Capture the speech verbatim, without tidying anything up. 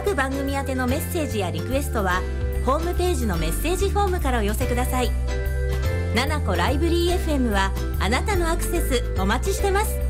各番組宛てのメッセージやリクエストはホームページのメッセージフォームからお寄せください。ナナコライブリー エフエム はあなたのアクセスお待ちしてます。